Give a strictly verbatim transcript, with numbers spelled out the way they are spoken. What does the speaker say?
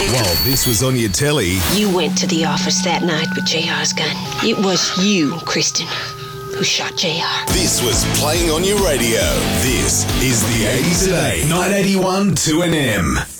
While this was on your telly, You went to the office that night with J R's gun. It was you, Kristen, who shot J R. this was playing on your radio. This is the eighties today, nine eighty-one two N M.